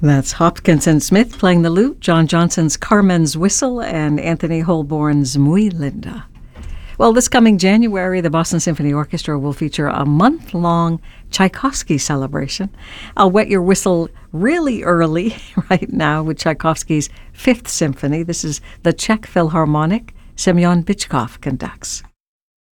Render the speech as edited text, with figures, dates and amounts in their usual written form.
That's Hopkins and Smith playing the lute, John Johnson's Carmen's Whistle, and Anthony Holborn's Muy Linda. Well, this coming January, the Boston Symphony Orchestra will feature a month-long Tchaikovsky celebration. I'll wet your whistle really early right now with Tchaikovsky's Fifth Symphony. This is the Czech Philharmonic. Semyon Bychkov conducts.